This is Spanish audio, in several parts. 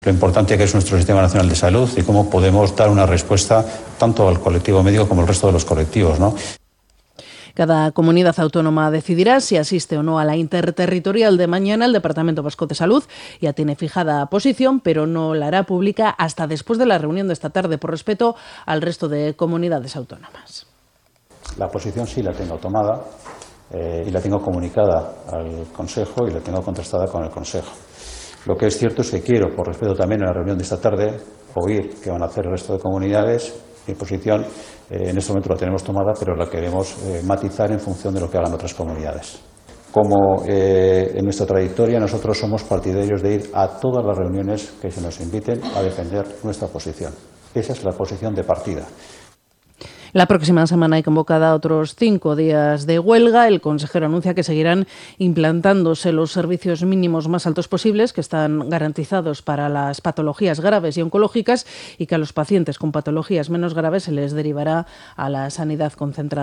Lo importante que es nuestro Sistema Nacional de Salud y cómo podemos dar una respuesta tanto al colectivo médico como al resto de los colectivos, ¿no? Cada comunidad autónoma decidirá si asiste o no a la interterritorial de mañana. El Departamento Vasco de Salud ya tiene fijada posición, pero no la hará pública hasta después de la reunión de esta tarde, por respeto al resto de comunidades autónomas. La posición sí la tengo tomada y la tengo comunicada al Consejo y la tengo contrastada con el Consejo. Lo que es cierto es que quiero, por respeto también a la reunión de esta tarde, oír qué van a hacer el resto de comunidades. Mi posición en este momento la tenemos tomada, pero la queremos matizar en función de lo que hagan otras comunidades. Como en nuestra trayectoria nosotros somos partidarios de ir a todas las reuniones que se nos inviten a defender nuestra posición. Esa es la posición de partida. La próxima semana hay convocada otros 5 días de huelga. El consejero anuncia que seguirán implantándose los servicios mínimos más altos posibles, que están garantizados para las patologías graves y oncológicas, y que a los pacientes con patologías menos graves se les derivará a la sanidad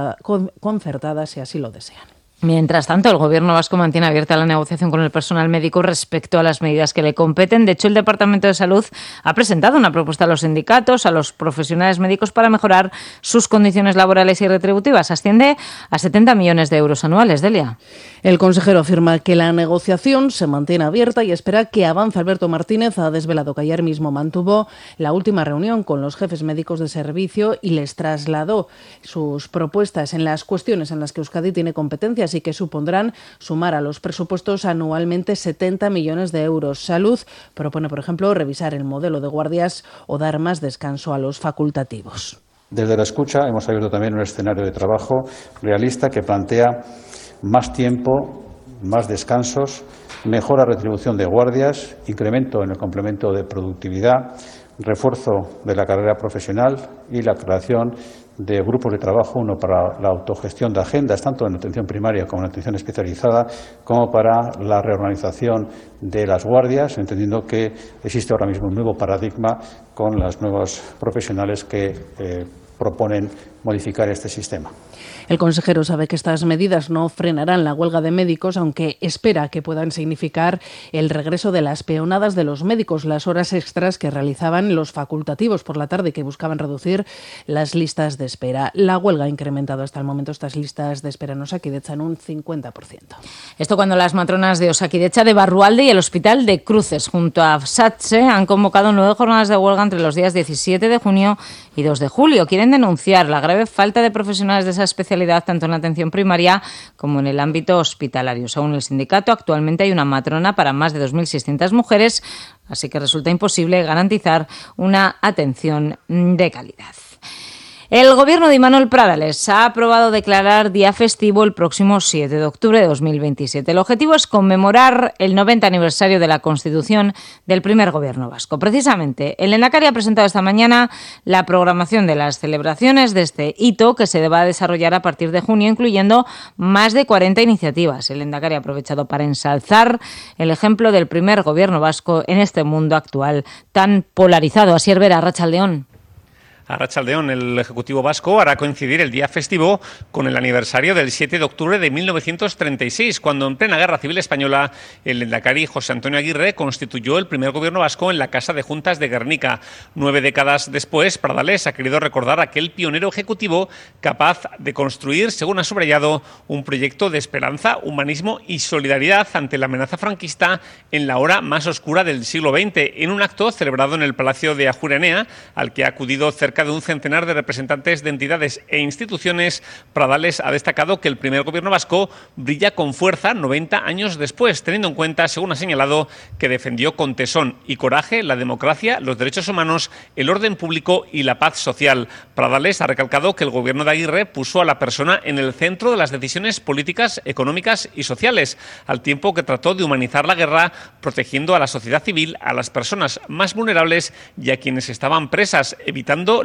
concertada si así lo desean. Mientras tanto, el Gobierno vasco mantiene abierta la negociación con el personal médico respecto a las medidas que le competen. De hecho, el Departamento de Salud ha presentado una propuesta a los sindicatos, a los profesionales médicos, para mejorar sus condiciones laborales y retributivas. Asciende a 70 millones de euros anuales. Delia. El consejero afirma que la negociación se mantiene abierta y espera que avance. Alberto Martínez ha desvelado que ayer mismo mantuvo la última reunión con los jefes médicos de servicio y les trasladó sus propuestas en las cuestiones en las que Euskadi tiene competencias y que supondrán sumar a los presupuestos anualmente 70 millones de euros. Salud propone, por ejemplo, revisar el modelo de guardias o dar más descanso a los facultativos. Desde la escucha hemos abierto también un escenario de trabajo realista que plantea más tiempo, más descansos, mejora retribución de guardias, incremento en el complemento de productividad, refuerzo de la carrera profesional y la creación de grupos de trabajo, uno para la autogestión de agendas, tanto en atención primaria como en atención especializada, como para la reorganización de las guardias, entendiendo que existe ahora mismo un nuevo paradigma con las nuevos profesionales que proponen modificar este sistema. El consejero sabe que estas medidas no frenarán la huelga de médicos, aunque espera que puedan significar el regreso de las peonadas de los médicos, las horas extras que realizaban los facultativos por la tarde, que buscaban reducir las listas de espera. La huelga ha incrementado hasta el momento estas listas de espera en Osakidecha en un 50%. Esto cuando las matronas de Osakidecha, de Barrualde y el Hospital de Cruces, junto a SATSE, han convocado 9 jornadas de huelga entre los días 17 de junio y 2 de julio. Quieren denunciar la grave falta de profesionales de esa especialidad, tanto en la atención primaria como en el ámbito hospitalario. Según el sindicato, actualmente hay una matrona para más de 2.600 mujeres, así que resulta imposible garantizar una atención de calidad. El Gobierno de Imanol Pradales ha aprobado declarar día festivo el próximo 7 de octubre de 2027. El objetivo es conmemorar el 90 aniversario de la Constitución del primer Gobierno vasco. Precisamente, el Lehendakari ha presentado esta mañana la programación de las celebraciones de este hito, que se va a desarrollar a partir de junio, incluyendo más de 40 iniciativas. El Lehendakari ha aprovechado para ensalzar el ejemplo del primer Gobierno vasco en este mundo actual tan polarizado. Asier Vera, Arratsaldeon. Arratsaldeon, el Ejecutivo vasco hará coincidir el día festivo con el aniversario del 7 de octubre de 1936, cuando en plena Guerra Civil Española el lehendakari José Antonio Aguirre constituyó el primer gobierno vasco en la Casa de Juntas de Guernica. 9 décadas después, Pradales ha querido recordar a aquel pionero ejecutivo capaz de construir, según ha subrayado, un proyecto de esperanza, humanismo y solidaridad ante la amenaza franquista en la hora más oscura del siglo XX, en un acto celebrado en el Palacio de Ajuria, al que ha acudido cerca de un centenar de representantes de entidades e instituciones. Pradales ha destacado que el primer gobierno vasco brilla con fuerza 90 años después, teniendo en cuenta, según ha señalado, que defendió con tesón y coraje la democracia, los derechos humanos, el orden público y la paz social. Pradales ha recalcado que el gobierno de Aguirre puso a la persona en el centro de las decisiones políticas, económicas y sociales, al tiempo que trató de humanizar la guerra, protegiendo a la sociedad civil, a las personas más vulnerables y a quienes estaban presas, evitando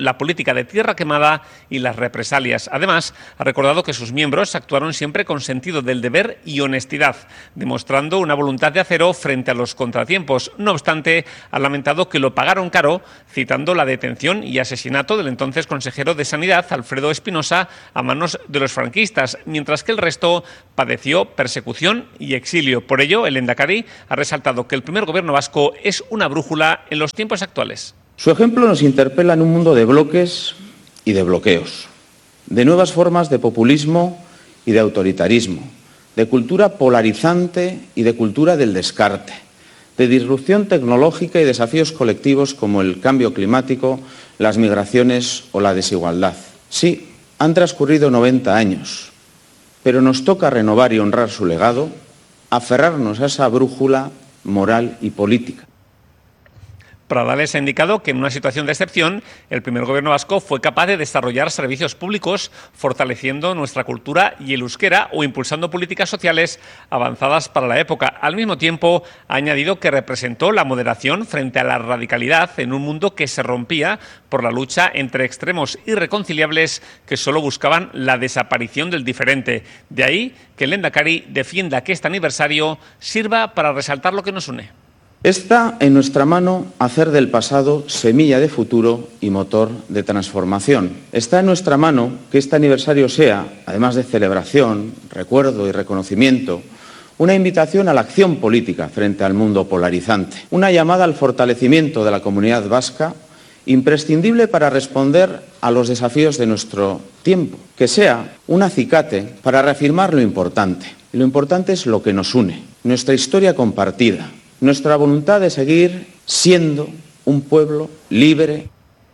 la política de tierra quemada y las represalias. Además, ha recordado que sus miembros actuaron siempre con sentido del deber y honestidad, demostrando una voluntad de acero frente a los contratiempos. No obstante, ha lamentado que lo pagaron caro, citando la detención y asesinato del entonces consejero de Sanidad, Alfredo Espinosa, a manos de los franquistas, mientras que el resto padeció persecución y exilio. Por ello, el Endacari ha resaltado que el primer gobierno vasco es una brújula en los tiempos actuales. Su ejemplo nos interpela en un mundo de bloques y de bloqueos, de nuevas formas de populismo y de autoritarismo, de cultura polarizante y de cultura del descarte, de disrupción tecnológica y desafíos colectivos como el cambio climático, las migraciones o la desigualdad. Sí, han transcurrido 90 años, pero nos toca renovar y honrar su legado, aferrarnos a esa brújula moral y política. Pradales ha indicado que en una situación de excepción, el primer gobierno vasco fue capaz de desarrollar servicios públicos, fortaleciendo nuestra cultura y el euskera o impulsando políticas sociales avanzadas para la época. Al mismo tiempo, ha añadido que representó la moderación frente a la radicalidad en un mundo que se rompía por la lucha entre extremos irreconciliables que solo buscaban la desaparición del diferente. De ahí que el Lehendakari defienda que este aniversario sirva para resaltar lo que nos une. Está en nuestra mano hacer del pasado semilla de futuro y motor de transformación. Está en nuestra mano que este aniversario sea, además de celebración, recuerdo y reconocimiento, una invitación a la acción política frente al mundo polarizante, una llamada al fortalecimiento de la comunidad vasca, imprescindible para responder a los desafíos de nuestro tiempo, que sea un acicate para reafirmar lo importante. Y lo importante es lo que nos une, nuestra historia compartida, nuestra voluntad de seguir siendo un pueblo libre.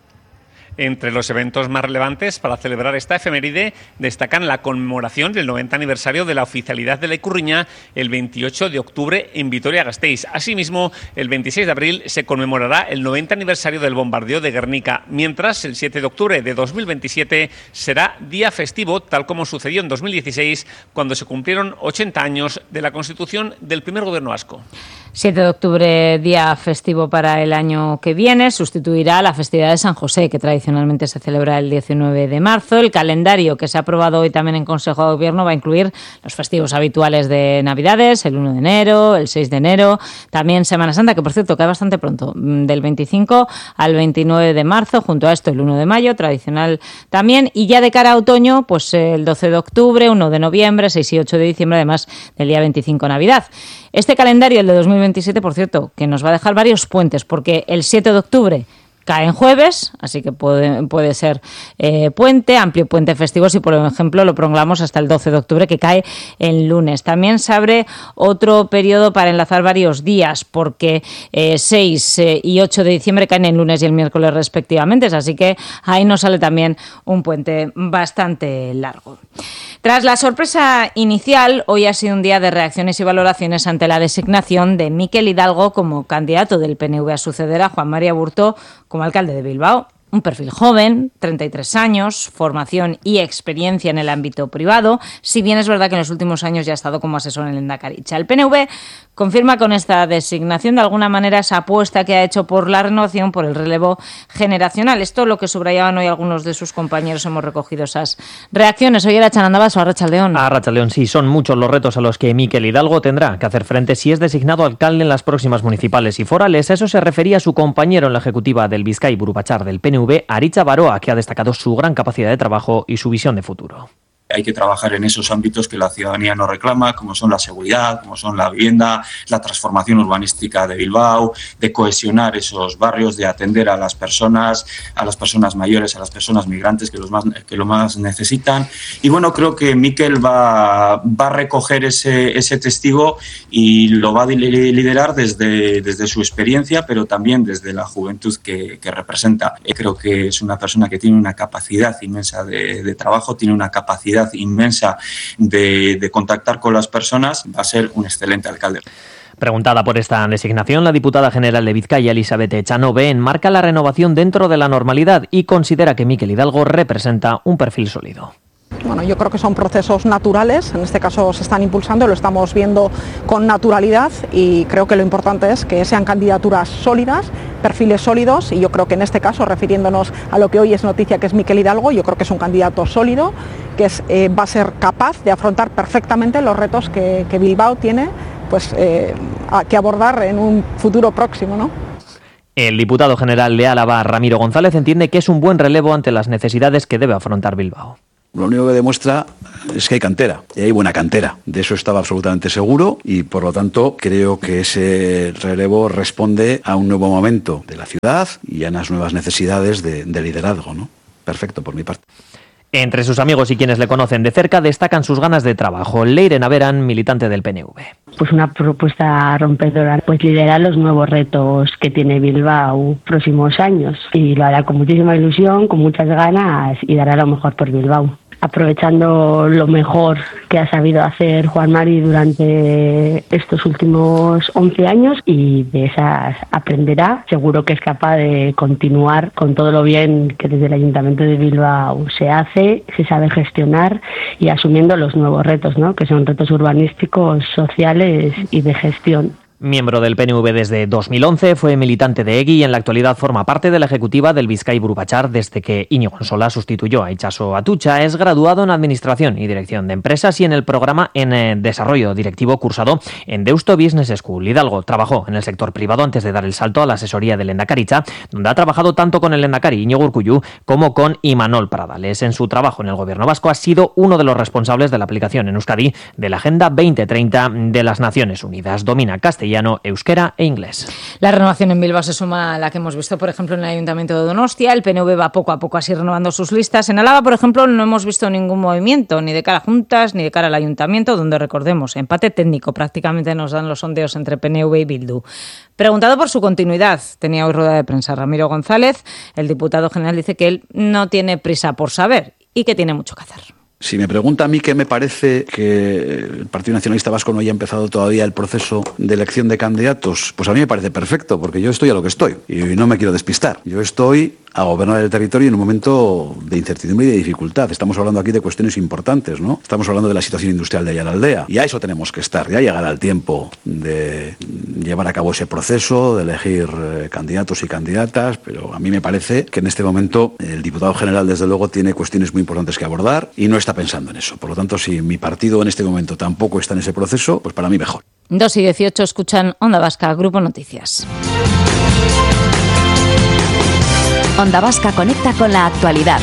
Entre los eventos más relevantes para celebrar esta efeméride destacan la conmemoración del 90 aniversario de la oficialidad de la Ikurriña el 28 de octubre en Vitoria-Gasteiz. Asimismo, el 26 de abril se conmemorará el 90 aniversario del bombardeo de Guernica, mientras el 7 de octubre de 2027 será día festivo, tal como sucedió en 2016, cuando se cumplieron 80 años de la constitución del primer gobierno vasco. 7 de octubre, día festivo para el año que viene, sustituirá la festividad de San José, que tradicionalmente se celebra el 19 de marzo. El calendario que se ha aprobado hoy también en Consejo de Gobierno va a incluir los festivos habituales de Navidades, el 1 de enero, el 6 de enero, también Semana Santa, que por cierto cae bastante pronto, del 25 al 29 de marzo, junto a esto el 1 de mayo, tradicional también, y ya de cara a otoño, pues el 12 de octubre, 1 de noviembre, 6 y 8 de diciembre, además del día 25 Navidad. Este calendario, el de 2027, por cierto, que nos va a dejar varios puentes, porque el 7 de octubre cae en jueves, así que puede ser puente, amplio puente festivo, si por ejemplo lo prolongamos hasta el 12 de octubre, que cae en lunes. También se abre otro periodo para enlazar varios días, porque 6 y 8 de diciembre caen en lunes y el miércoles respectivamente, así que ahí nos sale también un puente bastante largo. Tras la sorpresa inicial, hoy ha sido un día de reacciones y valoraciones ante la designación de Mikel Hidalgo como candidato del PNV a suceder a Juan María Aburto como alcalde de Bilbao. Un perfil joven, 33 años, formación y experiencia en el ámbito privado, si bien es verdad que en los últimos años ya ha estado como asesor en el Endacaricha. El PNV confirma con esta designación de alguna manera esa apuesta que ha hecho por la renovación, por el relevo generacional. Esto es lo que subrayaban hoy algunos de sus compañeros. Hemos recogido esas reacciones. Hoy era Chanandabas o Arratsaldeón. Arratsaldeón, sí, son muchos los retos a los que Mikel Hidalgo tendrá que hacer frente si es designado alcalde en las próximas municipales y forales. A eso se refería su compañero en la ejecutiva del Bizkai Burupachar del PNV, Aritza Baroa, que ha destacado su gran capacidad de trabajo y su visión de futuro. Hay que trabajar en esos ámbitos que la ciudadanía nos reclama, como son la seguridad, como son la vivienda, la transformación urbanística de Bilbao, de cohesionar esos barrios, de atender a las personas mayores, a las personas migrantes que lo más necesitan. Y bueno, creo que Mikel va a recoger ese testigo y lo va a liderar desde su experiencia, pero también desde la juventud que representa. Creo que es una persona que tiene una capacidad inmensa de trabajo, tiene una capacidad inmensa de contactar con las personas. Va a ser un excelente alcalde. Preguntada por esta designación, la diputada general de Vizcaya, Elizabeth Echanove, enmarca la renovación dentro de la normalidad y considera que Mikel Hidalgo representa un perfil sólido. Bueno, yo creo que son procesos naturales, en este caso se están impulsando, lo estamos viendo con naturalidad y creo que lo importante es que sean candidaturas sólidas, perfiles sólidos, y yo creo que en este caso, refiriéndonos a lo que hoy es noticia, que es Miquel Hidalgo, yo creo que es un candidato sólido, que va a ser capaz de afrontar perfectamente los retos que Bilbao tiene que abordar en un futuro próximo, ¿no? El diputado general de Álava, Ramiro González, entiende que es un buen relevo ante las necesidades que debe afrontar Bilbao. Lo único que demuestra es que hay cantera, y hay buena cantera. De eso estaba absolutamente seguro y, por lo tanto, creo que ese relevo responde a un nuevo momento de la ciudad y a unas nuevas necesidades de liderazgo, ¿no? Perfecto, por mi parte. Entre sus amigos y quienes le conocen de cerca destacan sus ganas de trabajo. Leire Naveran, militante del PNV. Pues una propuesta rompedora, pues liderar los nuevos retos que tiene Bilbao próximos años, y lo hará con muchísima ilusión, con muchas ganas, y dará lo mejor por Bilbao, aprovechando lo mejor que ha sabido hacer Juan Mari durante estos últimos 11 años, y de esas aprenderá. Seguro que es capaz de continuar con todo lo bien que desde el Ayuntamiento de Bilbao se hace, se sabe gestionar, y asumiendo los nuevos retos, ¿no? Que son retos urbanísticos, sociales y de gestión. Miembro del PNV desde 2011, fue militante de EGI y en la actualidad forma parte de la ejecutiva del Bizkai Burupachar desde que Íñigo Ansola sustituyó a Itxaso Atutxa. Es graduado en Administración y Dirección de Empresas y en el programa en Desarrollo Directivo cursado en Deusto Business School. Hidalgo trabajó en el sector privado antes de dar el salto a la asesoría del Lehendakaritza, donde ha trabajado tanto con el Lehendakari Iñigo Urkullu como con Imanol Pradales. En su trabajo en el Gobierno vasco ha sido uno de los responsables de la aplicación en Euskadi de la Agenda 2030 de las Naciones Unidas. Domina castellano, euskera e inglés. La renovación en Bilbao se suma a la que hemos visto, por ejemplo, en el Ayuntamiento de Donostia. El PNV va poco a poco así renovando sus listas. En Álava, por ejemplo, no hemos visto ningún movimiento, ni de cara a juntas, ni de cara al Ayuntamiento, donde, recordemos, empate técnico prácticamente nos dan los sondeos entre PNV y Bildu. Preguntado por su continuidad, tenía hoy rueda de prensa Ramiro González, el diputado general dice que él no tiene prisa por saber y que tiene mucho que hacer. Si me pregunta a mí qué me parece que el Partido Nacionalista Vasco no haya empezado todavía el proceso de elección de candidatos, pues a mí me parece perfecto, porque yo estoy a lo que estoy y no me quiero despistar. Yo estoy a gobernar el territorio en un momento de incertidumbre y de dificultad. Estamos hablando aquí de cuestiones importantes, ¿no? Estamos hablando de la situación industrial de Aiaraldea, y a eso tenemos que estar. Ya llegará el tiempo de llevar a cabo ese proceso, de elegir candidatos y candidatas, pero a mí me parece que en este momento el diputado general, desde luego, tiene cuestiones muy importantes que abordar y no está pensando en eso. Por lo tanto, si mi partido en este momento tampoco está en ese proceso, pues para mí mejor. 2:18 escuchan Onda Vasca, Grupo Noticias. Onda Vasca conecta con la actualidad.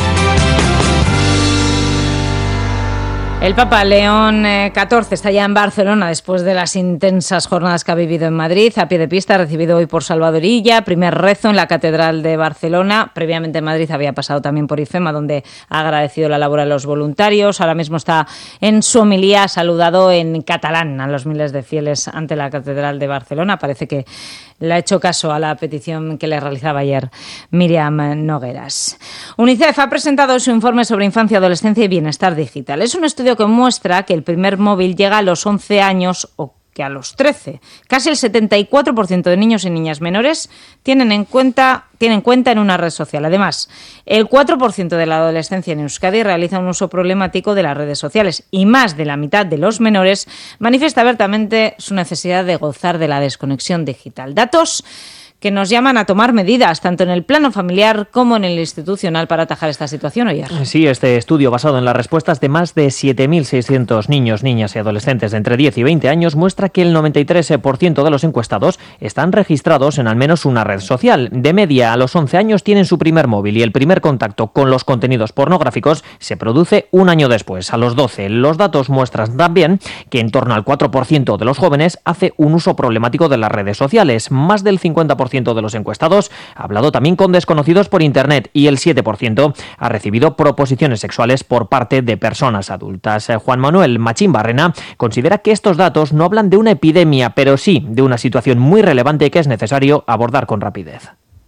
El Papa León XIV está ya en Barcelona después de las intensas jornadas que ha vivido en Madrid. A pie de pista, recibido hoy por Salvador Illa, primer rezo en la Catedral de Barcelona. Previamente en Madrid había pasado también por IFEMA, donde ha agradecido la labor a los voluntarios. Ahora mismo está en su homilía, ha saludado en catalán a los miles de fieles ante la Catedral de Barcelona. Parece que le ha hecho caso a la petición que le realizaba ayer Míriam Nogueras. UNICEF ha presentado su informe sobre infancia, adolescencia y bienestar digital. Es un estudio que muestra que el primer móvil llega a los 11 años o que a los 13. Casi el 74% de niños y niñas menores tienen cuenta en una red social. Además, el 4% de la adolescencia en Euskadi realiza un uso problemático de las redes sociales y más de la mitad de los menores manifiesta abiertamente su necesidad de gozar de la desconexión digital. Datos que nos llaman a tomar medidas, tanto en el plano familiar como en el institucional, para atajar esta situación. Oyer. Sí, este estudio, basado en las respuestas de más de 7.600 niños, niñas y adolescentes de entre 10 y 20 años, muestra que el 93% de los encuestados están registrados en al menos una red social. De media, a los 11 años tienen su primer móvil y el primer contacto con los contenidos pornográficos se produce un año después, a los 12. Los datos muestran también que en torno al 4% de los jóvenes hace un uso problemático de las redes sociales. Más del 50% de los encuestados ha hablado también con desconocidos por Internet y el 7% ha recibido proposiciones sexuales por parte de personas adultas. Juan Manuel Machín Barrena considera que estos datos no hablan de una epidemia, pero sí de una situación muy relevante que es necesario abordar con rapidez.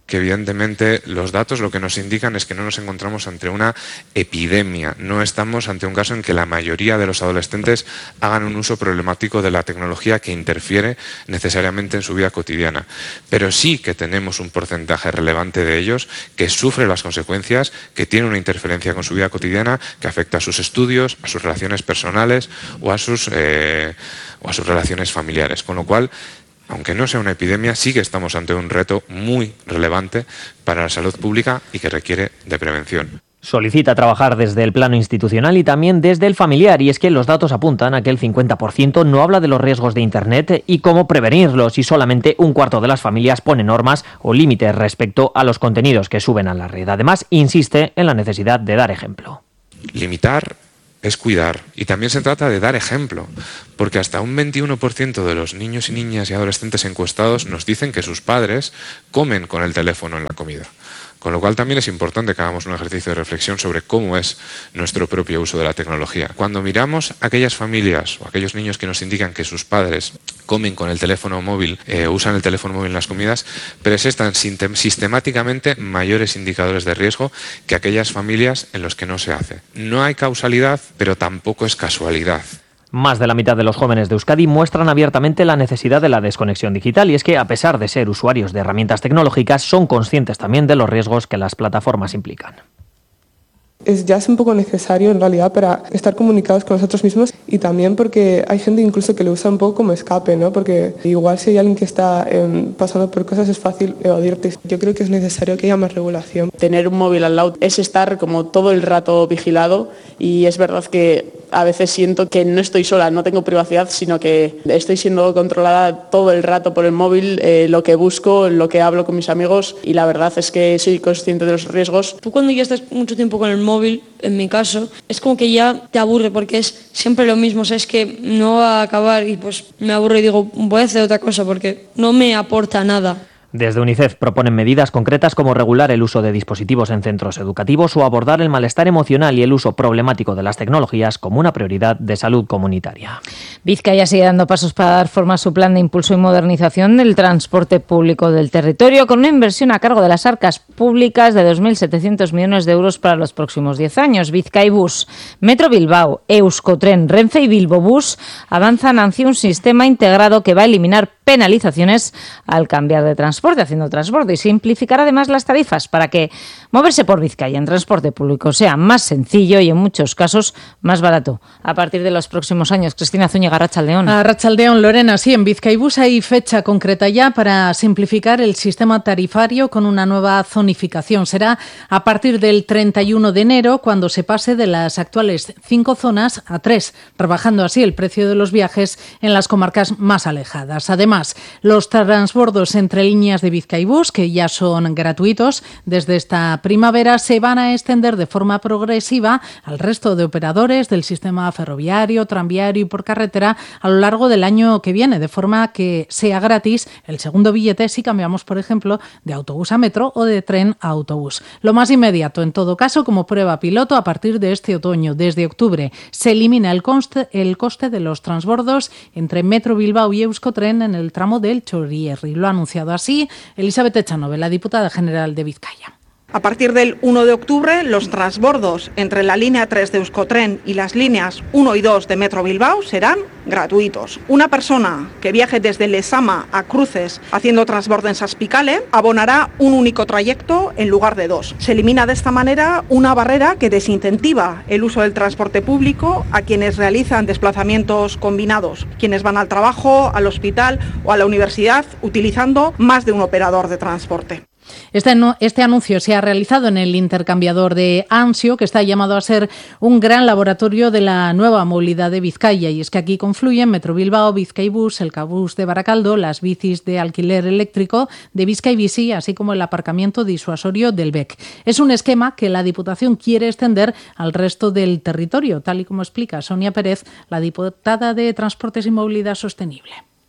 que evidentemente los datos lo que nos indican es que no nos encontramos ante una epidemia, no estamos ante un caso en que la mayoría de los adolescentes hagan un uso problemático de la tecnología que interfiere necesariamente en su vida cotidiana, pero sí que tenemos un porcentaje relevante de ellos que sufre las consecuencias, que tiene una interferencia con su vida cotidiana, que afecta a sus estudios, a sus relaciones personales o a sus relaciones familiares, con lo cual, aunque no sea una epidemia, sí que estamos ante un reto muy relevante para la salud pública y que requiere de prevención. Solicita trabajar desde el plano institucional y también desde el familiar, y es que los datos apuntan a que el 50% no habla de los riesgos de Internet y cómo prevenirlos, y solamente un cuarto de las familias pone normas o límites respecto a los contenidos que suben a la red. Además, insiste en la necesidad de dar ejemplo. Limitar es cuidar, y también se trata de dar ejemplo, porque hasta un 21% de los niños y niñas y adolescentes encuestados nos dicen que sus padres comen con el teléfono en la comida. Con lo cual también es importante que hagamos un ejercicio de reflexión sobre cómo es nuestro propio uso de la tecnología. Cuando miramos a aquellas familias o aquellos niños que nos indican que sus padres comen con el teléfono móvil, usan el teléfono móvil en las comidas, presentan sistemáticamente mayores indicadores de riesgo que aquellas familias en los que no se hace. No hay causalidad, pero tampoco es casualidad. Más de la mitad de los jóvenes de Euskadi muestran abiertamente la necesidad de la desconexión digital, y es que, a pesar de ser usuarios de herramientas tecnológicas, son conscientes también de los riesgos que las plataformas implican. Ya es un poco necesario en realidad para estar comunicados con nosotros mismos, y también porque hay gente incluso que lo usa un poco como escape, ¿no? Porque igual si hay alguien que está pasando por cosas es fácil evadirte. Yo creo que es necesario que haya más regulación. Tener un móvil al lado es estar como todo el rato vigilado, y es verdad que a veces siento que no estoy sola, no tengo privacidad, sino que estoy siendo controlada todo el rato por el móvil, lo que busco, lo que hablo con mis amigos, y la verdad es que soy consciente de los riesgos. Tú cuando ya estás mucho tiempo con el móvil, en mi caso, es como que ya te aburre porque es siempre lo mismo, o sea, es que no va a acabar y pues me aburro y digo, voy a hacer otra cosa porque no me aporta nada. Desde UNICEF proponen medidas concretas como regular el uso de dispositivos en centros educativos o abordar el malestar emocional y el uso problemático de las tecnologías como una prioridad de salud comunitaria. Vizcaya sigue dando pasos para dar forma a su plan de impulso y modernización del transporte público del territorio, con una inversión a cargo de las arcas públicas de 2.700 millones de euros para los próximos 10 años. Vizcaibus, Metro Bilbao, Euskotren, Renfe y Bilbobús avanzan hacia un sistema integrado que va a eliminar penalizaciones al cambiar de transporte, haciendo transporte, y simplificar además las tarifas para que moverse por Vizcaya en transporte público sea más sencillo y en muchos casos más barato. A partir de los próximos años. Cristina Zúñiga, Arratsaldeon. Arratsaldeon, Lorena. Sí, en Vizcaibus hay fecha concreta ya para simplificar el sistema tarifario con una nueva zonificación. Será a partir del 31 de enero cuando se pase de las actuales 5 zonas a 3, rebajando así el precio de los viajes en las comarcas más alejadas. Además, los transbordos entre líneas de Vizcaibus, que ya son gratuitos desde esta primavera, se van a extender de forma progresiva al resto de operadores del sistema ferroviario, tranviario y por carretera a lo largo del año que viene, de forma que sea gratis el segundo billete si cambiamos, por ejemplo, de autobús a metro o de tren a autobús. Lo más inmediato, en todo caso, como prueba piloto, a partir de este otoño, desde octubre, se elimina el coste de los transbordos entre Metro Bilbao y Euskotren en el tramo del Chorierri. Lo ha anunciado así Elizabeth Echanove, la diputada general de Vizcaya. A partir del 1 de octubre, los transbordos entre la línea 3 de Euskotren y las líneas 1 y 2 de Metro Bilbao serán gratuitos. Una persona que viaje desde Lezama a Cruces haciendo transbordo en Saspicale abonará un único trayecto en lugar de 2. Se elimina de esta manera una barrera que desincentiva el uso del transporte público a quienes realizan desplazamientos combinados, quienes van al trabajo, al hospital o a la universidad utilizando más de un operador de transporte. Este anuncio se ha realizado en el intercambiador de Ansio, que está llamado a ser un gran laboratorio de la nueva movilidad de Vizcaya, y es que aquí confluyen Metro Bilbao, Vizcaibus, el Cabús de Baracaldo, las bicis de alquiler eléctrico de Vizcaibici, así como el aparcamiento disuasorio del BEC. Es un esquema que la Diputación quiere extender al resto del territorio, tal y como explica Sonia Pérez, la diputada de Transportes y Movilidad Sostenible.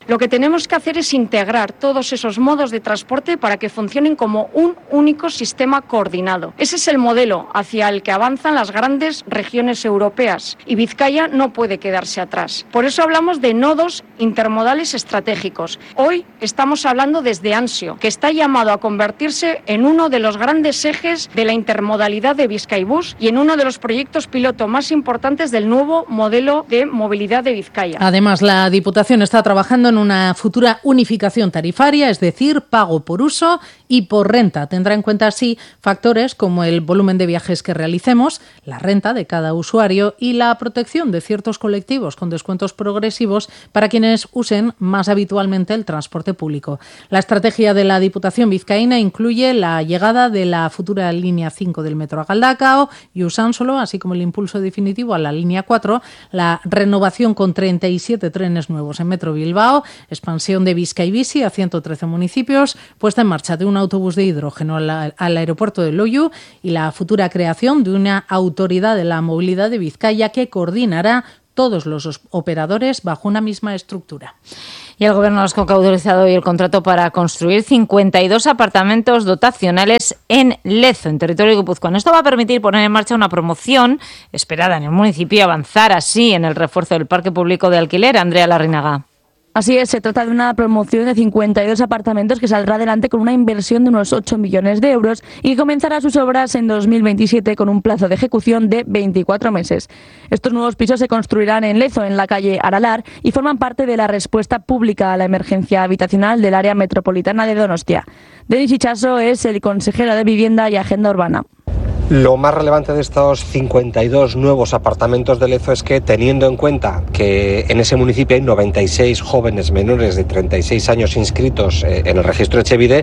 Lo que tenemos que hacer es integrar todos esos modos de transporte para que funcionen como un único sistema coordinado. Ese es el modelo hacia el que avanzan las grandes regiones europeas y Vizcaya no puede quedarse atrás. Por eso hablamos de nodos intermodales estratégicos. Hoy estamos hablando desde Ansio, que está llamado a convertirse en uno de los grandes ejes de la intermodalidad de Bizkaibus y en uno de los proyectos piloto más importantes del nuevo modelo de movilidad de Vizcaya. Además, la Diputación está trabajando en una futura unificación tarifaria, es decir, pago por uso y por renta. Tendrá en cuenta así factores como el volumen de viajes que realicemos, la renta de cada usuario y la protección de ciertos colectivos con descuentos progresivos para quienes usen más habitualmente el transporte público. La estrategia de la Diputación vizcaína incluye la llegada de la futura línea 5 del metro a Galdakao y Usánsolo, así como el impulso definitivo a la línea 4, la renovación con 37 trenes nuevos en Metro Bilbao, expansión de Bizkaibizi a 113 municipios, puesta en marcha de un autobús de hidrógeno al aeropuerto de Loiu y la futura creación de una autoridad de la movilidad de Vizcaya que coordinará todos los operadores bajo una misma estructura. Y el Gobierno vasco ha autorizado hoy el contrato para construir 52 apartamentos dotacionales en Lezo, en territorio guipuzcoano. Esto va a permitir poner en marcha una promoción esperada en el municipio y avanzar así en el refuerzo del parque público de alquiler. Andrea Larrinaga. Así es, se trata de una promoción de 52 apartamentos que saldrá adelante con una inversión de unos 8 millones de euros y que comenzará sus obras en 2027 con un plazo de ejecución de 24 meses. Estos nuevos pisos se construirán en Lezo, en la calle Aralar, y forman parte de la respuesta pública a la emergencia habitacional del área metropolitana de Donostia. Denis Itxaso es el consejero de Vivienda y Agenda Urbana. Lo más relevante de estos 52 nuevos apartamentos de Lezo es que, teniendo en cuenta que en ese municipio hay 96 jóvenes menores de 36 años inscritos en el registro Etxebide,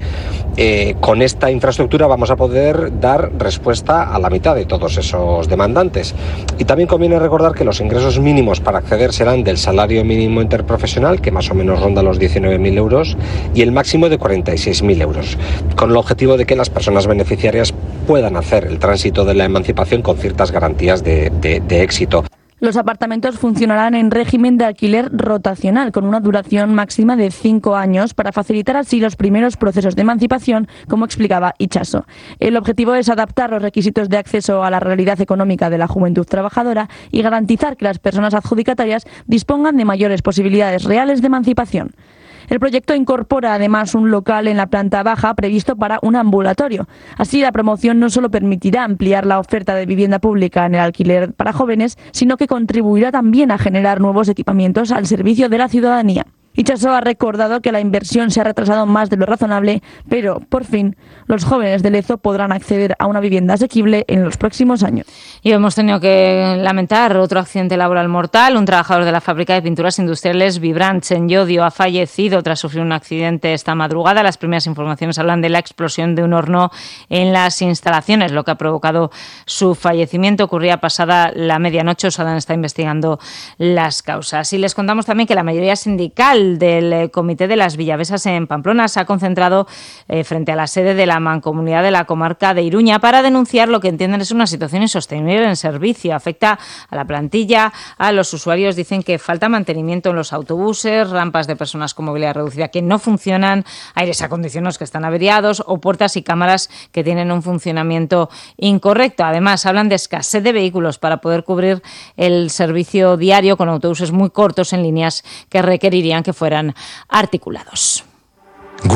con esta infraestructura vamos a poder dar respuesta a la mitad de todos esos demandantes. Y también conviene recordar que los ingresos mínimos para acceder serán del salario mínimo interprofesional, que más o menos ronda los 19.000 euros, y el máximo de 46.000 euros, con el objetivo de que las personas beneficiarias puedan hacer el tránsito de la emancipación con ciertas garantías de éxito. Los apartamentos funcionarán en régimen de alquiler rotacional, con una duración máxima de 5 años, para facilitar así los primeros procesos de emancipación, como explicaba Itxaso. El objetivo es adaptar los requisitos de acceso a la realidad económica de la juventud trabajadora y garantizar que las personas adjudicatarias dispongan de mayores posibilidades reales de emancipación. El proyecto incorpora además un local en la planta baja previsto para un ambulatorio. Así, la promoción no solo permitirá ampliar la oferta de vivienda pública en el alquiler para jóvenes, sino que contribuirá también a generar nuevos equipamientos al servicio de la ciudadanía. Itxaso ha recordado que la inversión se ha retrasado más de lo razonable, pero, por fin, los jóvenes de Lezo podrán acceder a una vivienda asequible en los próximos años. Y hemos tenido que lamentar otro accidente laboral mortal. Un trabajador de la fábrica de pinturas industriales Vibrants en Llodio ha fallecido tras sufrir un accidente esta madrugada. Las primeras informaciones hablan de la explosión de un horno en las instalaciones, lo que ha provocado su fallecimiento. Ocurría pasada la medianoche. Osalan está investigando las causas. Y les contamos también que la mayoría sindical del Comité de las Villavesas en Pamplona se ha concentrado frente a la sede de la Mancomunidad de la comarca de Iruña para denunciar lo que entienden es una situación insostenible en el servicio. Afecta a la plantilla, a los usuarios. Dicen que falta mantenimiento en los autobuses, rampas de personas con movilidad reducida que no funcionan, aires acondicionados que están averiados o puertas y cámaras que tienen un funcionamiento incorrecto. Además, hablan de escasez de vehículos para poder cubrir el servicio diario con autobuses muy cortos en líneas que requerirían que fueran articulados.